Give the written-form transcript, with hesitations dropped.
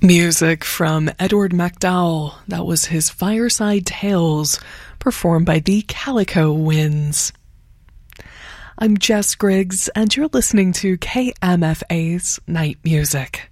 Music from Edward MacDowell. That was his Fireside Tales, performed by the Calico Winds. I'm Jess Griggs, and you're listening to KMFA's Night Music.